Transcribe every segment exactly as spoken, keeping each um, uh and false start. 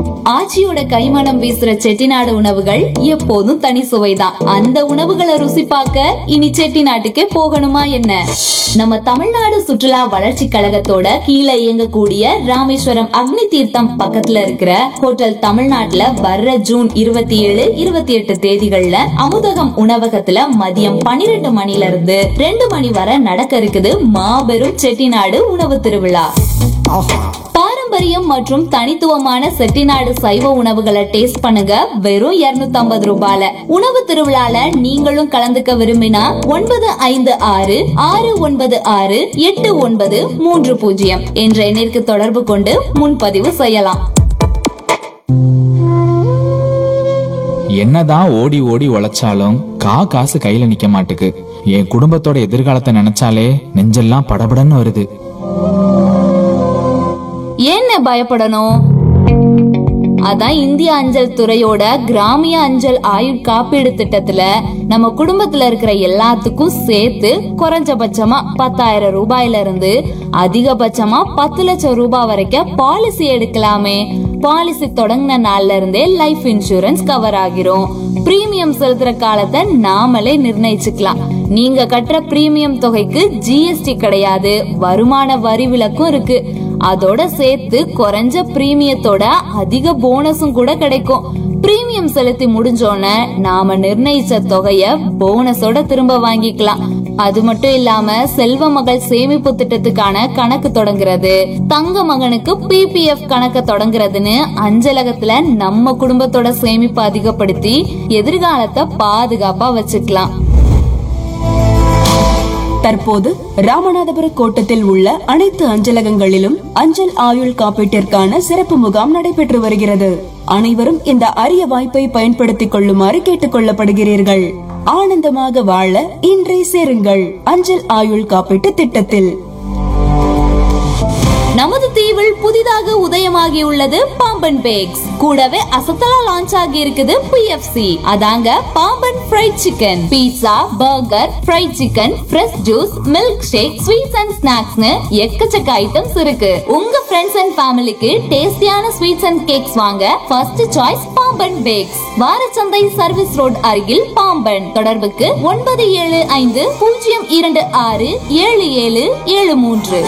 ஆச்சியோட கைமணம் வீசுற செட்டிநாடு உணவுகள் எப்போதும் தனி சுவைதான். அந்த உணவுகளை ருசி பார்க்க இனி செட்டிநாட்டுக்கே போகணுமா என்ன? நம்ம தமிழ்நாடு சுற்றுலா வளர்ச்சி கழகத்தோட கீழே இயங்கக்கூடிய ராமேஸ்வரம் அக்னி தீர்த்தம் பக்கத்துல இருக்கிற ஹோட்டல் தமிழ்நாட்டுல வர்ற ஜூன் இருபத்தி ஏழு இருபத்தி எட்டு தேதிகள்ல அமுதகம் உணவகத்துல மதியம் பன்னிரெண்டு மணில இருந்து ரெண்டு மணி வரை நடக்க இருக்குது மாபெரும் செட்டிநாடு உணவு திருவிழா. பாரம்பரியம் மற்றும் தனித்துவமான செட்டிநாடு சைவ உணவுகளை டேஸ்ட் பண்ணுங்க வெறும் இருநூத்தி ஐம்பது ரூபாயில. உணவு திருவிழால நீங்களும் கலந்துக்க விரும்பினா ஒன்பது ஐந்து ஆறு ஆறு ஒன்பது ஆறு எட்டு ஒன்பது மூன்று பூஜ்ஜியம் என்ற எண்ணிற்கு தொடர்பு கொண்டு முன்பதிவு செய்யலாம். என்னதான் ஓடி ஓடி உழைச்சாலும் கா காசு கையில நிக்க மாட்டுக்கு. என் குடும்பத்தோட எதிர்காலத்தை நினைச்சாலே நெஞ்செல்லாம் படபடன்னு வருது. என்ன பயப்படணும்? அதான் இந்திய அஞ்சல் துறையோட கிராமிய அஞ்சல் ஆயுள் காப்பீடு திட்டத்துல நம்ம குடும்பத்துல இருக்கிற எல்லாத்துக்கும் சேர்த்து குறைஞ்சபட்சமா பத்தாயிரம் ரூபாயில இருந்து அதிகபட்சமா பத்து லட்சம் ரூபாய் வரைக்கும் பாலிசி எடுக்கலாமே. பாலிசி தொடங்கின நாள்ல இருந்தே லைஃப் இன்சூரன்ஸ் கவர் ஆகிரும். பிரீமியம் செலுத்துற காலத்தை நாமளே நிர்ணயிச்சுக்கலாம். நீங்க கட்டுற பிரீமியம் தொகைக்கு ஜிஎஸ்டி கிடையாது, வருமான வரி விலக்கும் இருக்கு. அதோட சேர்த்து குறைஞ்ச பிரீமியத்தோட அதிக போனஸும் கூட கிடைக்கும். பிரீமியம் செலுத்தி முடிஞ்சோன நாம நிர்ணயிச்ச தொகைய போனஸோட திரும்ப வாங்கிக்கலாம். அது மட்டும் இல்லாம செல்வ மகள் சேமிப்பு திட்டத்துக்கான கணக்கு தொடங்குறது, தங்க மகனுக்கு பிபிஎஃப் கணக்கு தொடங்குறதுன்னு அஞ்சலகத்துல நம்ம குடும்பத்தோட சேமிப்பு அதிகப்படுத்தி எதிர்காலத்தை பாதுகாப்பா வச்சுக்கலாம். தற்போது ராமநாதபுர கோட்டத்தில் உள்ள அனைத்து அஞ்சலகங்களிலும் அஞ்சல் ஆயுள் காப்பீட்டிற்கான சிறப்பு முகாம் நடைபெற்று வருகிறது. அனைவரும் இந்த அரிய வாய்ப்பை பயன்படுத்திக் கொள்ளுமாறு கேட்டுக் கொள்ளப்படுகிறீர்கள். ஆனந்தமாக வாழ இன்றே சேருங்கள் அஞ்சல் ஆயுள் காப்பீட்டு திட்டத்தில். நமது தீவில் புதிதாக உதயமாகியுள்ளது பாம்பன் பேக்ஸ். கூடவே அசத்தலா லான்ச் ஆகி இருக்குது பிஎஃப்சி. அதாங்க Pamban fried chicken, pizza, burger, fried chicken, fresh juice, milk shake, sweets and ஸ்நாக்ஸ்னு எக்கச்சக்க ஐட்டம்ஸ் இருக்கு. உங்க ஃப்ரெண்ட்ஸ் அண்ட் ஃபேமிலிக்கு டேஸ்டியான ஸ்வீட்ஸ் அண்ட் கேக்ஸ் வாங்க first choice Pamban packs. வாரச்சந்தை service road அருகில் பாம்பன். தொடர்புக்கு ஒன்பது ஏழு ஐந்து பூஜ்ஜியம் இரண்டு ஆறு ஏழு ஏழு ஏழு மூன்று.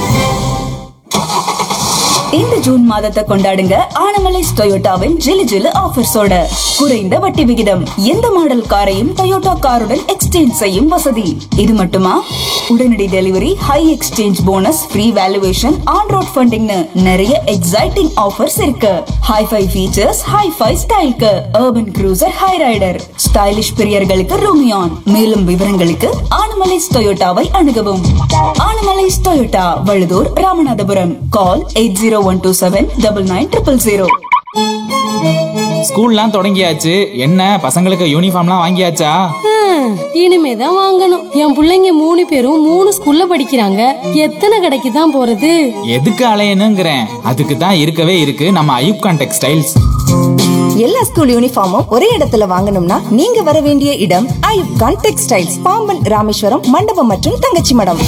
இந்த ஜூன் மாதத்தை கொண்டாடுங்க ஆனமலைஸ் டொயோட்டாவின் ஜிலு ஜிலு ஆஃபர்ஸோட. குறைந்த வட்டி விகிதம், எந்த மாடல் காரையும் டொயோட்டா காருடன் எக்ஸ்சேஞ்ச் செய்யும் வசதி. இது மட்டுமா, உடனடி delivery, high exchange bonus, free valuation, on road ஃபண்டிங்னு நிறைய எக்ஸைட்டிங் ஆஃபர்ஸ் இருக்கு. ஹைஃபை ஃபீச்சர்ஸ், ஹைஃபை ஸ்டைலுக்கு urban cruiser, high rider, stylish பிரியர்களுக்கு Rumion. மேலும் விவரங்களுக்கு ஆனமலைஸ் டொயோட்டாவை அணுகவும். ஆனமலைஸ் டொயோட்டா, வழுதூர், ராமநாதபுரம். கால் eight zero one two seven double nine triple zero. ஸ்கூல்லாம் தொடங்கியாச்சு. என்ன பசங்களுக்கு யூனிஃபார்ம்லாம் வாங்கியாச்சா? இனிமேதான் வாங்கணும். என் பிள்ளைங்க மூணு பேரும் மூணு ஸ்கூல்ல படிக்கிறாங்க. எத்தனை கடைக்கு தான் போறது? எதுக்கு அலையணுங்கிறேன். அதுக்கு தான் இருக்கவே இருக்கு நம்ம ஐயூப்கான் டெக்ஸ்டைல்ஸ். எல்லா ஸ்கூல் யூனிஃபார்மும் ஒரே இடத்துல வாங்கணும்னா நீங்க வர வேண்டிய இடம் ஐயூப்கான் டெக்ஸ்டைல்ஸ், பாம்பன், ராமேஸ்வரம், மண்டபம் மற்றும் தங்கச்சி மடம்.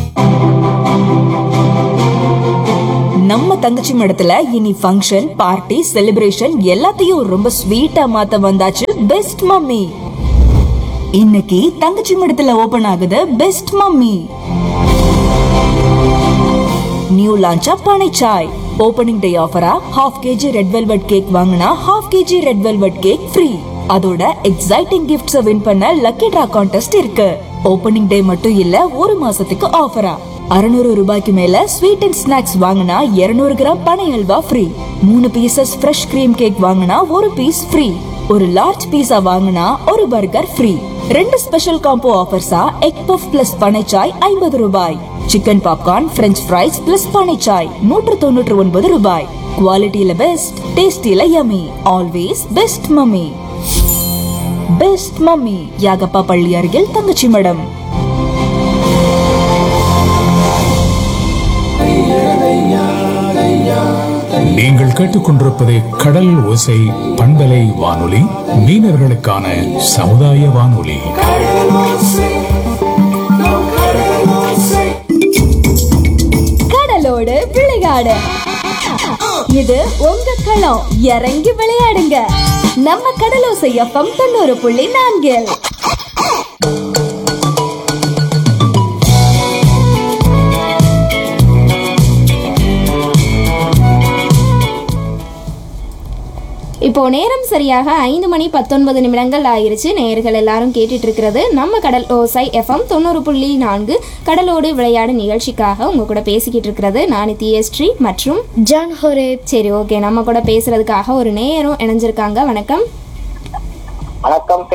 நம்ம தங்கச்சி மடத்துல இனி ஃபங்க்ஷன், பார்ட்டி, செலிப்ரேஷன் எல்லாத்தையும் ரொம்ப ஸ்வீட்டா மாத்த வந்தாச்சு பெஸ்ட் மம்மி. இன்னைக்கு தங்கச்சி மடத்துல ஓபன் ஆகுது பெஸ்ட் மம்மி. நியூ லான்ச்சா பானை Sai. Opening day ஆஃபரா half KG red velvet cake வாங்கினா half KG red velvet cake free. அதோட எக்ஸைட்டிங் கிஃப்ட்ஸ் வின் பண்ண லக்கி டிரா கான்டெஸ்ட் இருக்கு. ஓபனிங் டே மட்டும் இல்ல, ஒரு மாசத்துக்கு ஆஃபரா அறுநூறு ரூபாய்க்கு மேல ஸ்வீட் அண்ட் ஸ்நாக்ஸ் வாங்கினா இருநூறு கிராம் பனை அல்வா ஃப்ரீ. மூணு பீசஸ் ஃப்ரெஷ் கிரீம் கேக் வாங்கினா ஒரு பீஸ் ஃப்ரீ. ஒரு லார்ஜ் பீஸா வாங்கினா ஒரு பர்கர் ஃப்ரீ. ரெண்டு special combo ஆஃபர்ஸா egg puff plus பனைச்சாய் ஐம்பது ரூபாய், chicken popcorn, French fries plus பனைச்சாய் நூற்று தொண்ணூற்று ஒன்பது ரூபாய். குவாலிட்டியில best, டேஸ்டில yummy. Always best mummy. Best mummy, Yagappa பள்ளி அருகில், தங்கச்சி மடம். நீங்கள் கேட்டுக்கொண்டிருப்பது கடல் ஓசை பண்பலை வானொலி, மீனவர்களுக்கான சமுதாய வானொலி. கடலோடு விளையாடு இது உங்க களம், இறங்கி விளையாடுங்க. நம்ம கடலோசை எஃப்எம் தொண்ணூறு புள்ளி நான்கில். இப்போ நேரம் சரியாக ஐந்து மணி பத்தொன்பது நிமிடங்கள் ஆயிருச்சு. நேயர்கள் எல்லாரும் கேட்டுட்டு இருக்கிறது நம்ம கடல் ஓசை எஃப்எம் தொண்ணூறு புள்ளி நான்கு கடலோடு விளையாடு நிகழ்ச்சிக்காக உங்க கூட பேசிக்கிட்டு இருக்கிறது நான் தியஸ்ரீ மற்றும் ஜான் ஹோரே. சரி, ஓகே. நம்ம கூட பேசுறதுக்காக ஒரு நேயரும் இணைஞ்சிருக்காங்க. வணக்கம். வணக்கம்.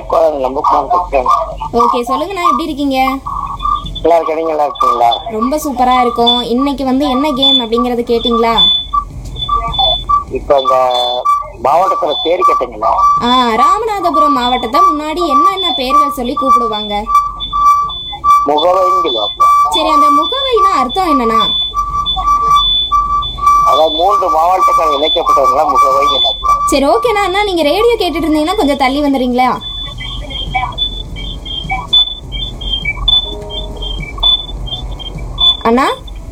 ஓகே, சொல்லுங்கண்ணா, எப்படி இருக்கீங்க? நல்லா இருக்கீங்க? நல்லா இருக்கீங்களா? ரொம்ப சூப்பரா இருக்கும். இன்னைக்கு வந்து என்ன கேம் அப்படிங்கறது கேட்டீங்களா? இப்போ இந்த மாவட்டத்துல பேர் கேட்டீங்களா? ஆ, ராமநாதபுரம் மாவட்டத்தை முன்னாடி என்னென்ன பெயர்கள் சொல்லி கூப்பிடுவாங்க? முகவைங்களா? சரி, அந்த முகவைனா அர்த்தம் என்னன்னா? அதாவது மூன்று மாவட்டங்கள் இணைக்கப்பட்டவங்களா முகவைங்களா? சரி, ஓகேண்ணா. அண்ணா, நீங்க ரேடியோ கேட்டுட்டு இருந்தீங்கன்னா கொஞ்சம் தள்ளி வந்துடுறீங்களா? அண்ணா.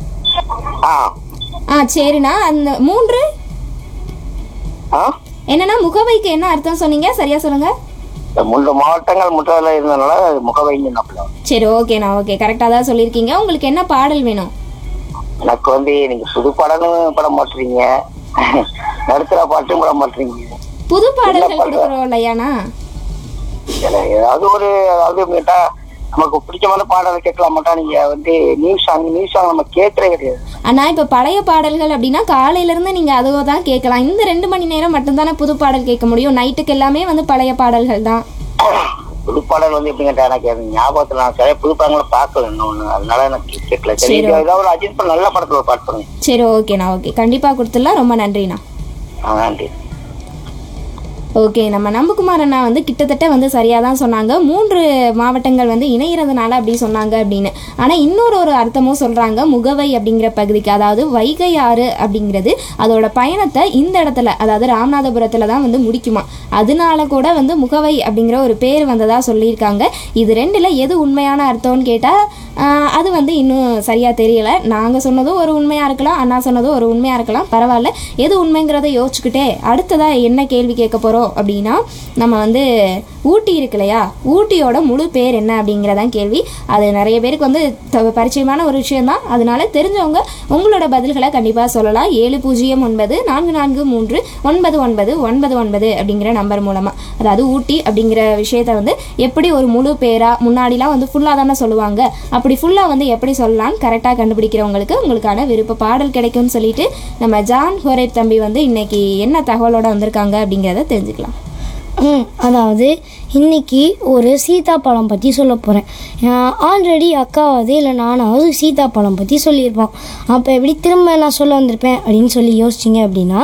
ஆ ஆ சரிண்ணா. அந்த மூன்று ஆ என்னன்னா முகவைக்கு என்ன அர்த்தம் சொன்னீங்க? சரியா சொல்லுங்க. இந்த மூன்று மாவட்டங்கள் முற்றல இருந்தனால முகவைங்க. சரி, ஓகேண்ணா. ஓகே, கரெக்டாக தான் சொல்லியிருக்கீங்க. உங்களுக்கு என்ன பாடல் வேணும்? எனக்கு வந்து நீங்க புது பாடலும் பட மாட்டீங்க, நடுத்தர பாட்டும் பட மாட்டீங்க. புது பாடல்கள் கொடுக்குறோம் இல்லையாண்ணா? ஏதாவது ஒரு அதாவது கேட்டா நமக்கு பிடிச்சமான பாடலை கேட்கலாம் மாட்டா. நீங்க வந்து நியூஸ் சாங் நியூஸ் சாங் நம்ம கேட்கறே கிடையாது. அண்ணா, இப்ப பழைய பாடல்கள் அப்படின்னா காலையில இருந்து நீங்க அதுவோ தான் கேட்கலாம். இந்த ரெண்டு மணி நேரம் மட்டும்தானே புது பாடல் கேட்க முடியும். நைட்டுக்கு எல்லாமே வந்து பழைய பாடல்கள் தான். புது பாடல் வந்து எப்படி கேட்டா எனக்கு ஞாபகத்துல நான் சரியா புது படங்களை பார்க்கல இன்னொன்னு, அதனால எனக்கு கேட்கல. சரி, ஏதாவது ஒரு அஜித் படம் நல்ல படத்துல ஒரு பாட்டு பண்ணுங்க. சரி, ஓகேண்ணா. ஓகே, கண்டிப்பா கொடுத்துடலாம். ரொம்ப நன்றிண்ணா. நன்றி. ஓகே, நம்ம நம்புகுமார் அண்ணா வந்து கிட்டத்தட்ட வந்து சரியாக தான் சொன்னாங்க. மூன்று மாவட்டங்கள் வந்து இணைகிறதுனால அப்படி சொன்னாங்க அப்படின்னு. ஆனால் இன்னொரு ஒரு அர்த்தமும் சொல்கிறாங்க முகவை அப்படிங்கிற பகுதிக்கு. அதாவது வைகை ஆறு அப்படிங்கிறது அதோட பயணத்தை இந்த இடத்துல, அதாவது ராமநாதபுரத்தில் தான் வந்து முடிக்குமா. அதனால கூட வந்து முகவை அப்படிங்கிற ஒரு பேர் வந்ததாக சொல்லியிருக்காங்க. இது ரெண்டில் எது உண்மையான அர்த்தம்னு கேட்டால் அது வந்து இன்னும் சரியாக தெரியலை. நாங்கள் சொன்னதும் ஒரு உண்மையாக இருக்கலாம், அண்ணா சொன்னதும் ஒரு உண்மையாக இருக்கலாம். பரவாயில்ல, எது உண்மைங்கிறத யோசிச்சுக்கிட்டே அடுத்ததாக என்ன கேள்வி கேட்க போகிறோம் அப்படின்னா, நம்ம வந்து ஊட்டி இருக்கு இல்லையா, ஊட்டியோட முழு பேர் என்ன அப்படிங்கிறதான் கேள்வி. அது நிறைய பேருக்கு வந்து பரிச்சயமான ஒரு விஷயம்தான். அதனால தெரிஞ்சவங்க உங்களோட பதில்களை கண்டிப்பாக சொல்லலாம். ஏழு பூஜ்ஜியம் ஒன்பது நான்கு நான்கு மூன்று ஒன்பது ஒன்பது ஒன்பது ஒன்பது அப்படிங்கிற நம்பர் மூலமாக. அதாவது ஊட்டி அப்படிங்கிற விஷயத்த வந்து எப்படி ஒரு முழு பேராக, முன்னாடிலாம் வந்து ஃபுல்லாக தானே சொல்லுவாங்க, அப்படி ஃபுல்லாக வந்து எப்படி சொல்லலாம்னு கரெக்டாக கண்டுபிடிக்கிறவங்களுக்கு உங்களுக்கான விருப்ப பாடல் கிடைக்கும்னு சொல்லிட்டு நம்ம ஜான் ஹோரேப் தம்பி வந்து இன்னைக்கு என்ன தகவலோட வந்திருக்காங்க அப்படிங்கிறத தெரிஞ்சுக்கலாம். ம் அதாவது இன்னைக்கு ஒரு சீதாப்பழம் பற்றி சொல்ல போகிறேன். ஆல்ரெடி அக்காவது இல்லை நானாவது சீதாப்பழம் பற்றி சொல்லியிருப்போம். அப்போ எப்படி திரும்ப நான் சொல்ல வந்திருப்பேன் அப்படின்னு சொல்லி யோசிச்சிங்க அப்படின்னா,